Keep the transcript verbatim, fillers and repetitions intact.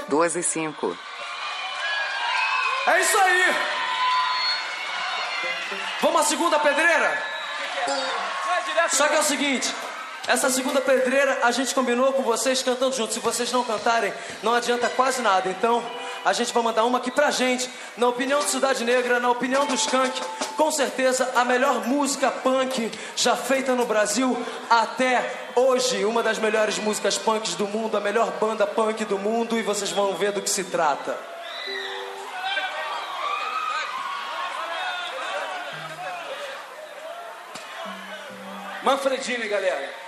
Duas e cinco. É isso aí! Vamos à segunda pedreira? Só que é o seguinte, essa segunda pedreira a gente combinou com vocês cantando juntos. Se vocês não cantarem, não adianta quase nada. Então, a gente vai mandar uma aqui pra gente, na opinião do Cidade Negra, na opinião do Skank, com certeza a melhor música punk já feita no Brasil até hoje. Uma das melhores músicas punks do mundo, a melhor banda punk do mundo, e vocês vão ver do que se trata. Manfredini, galera.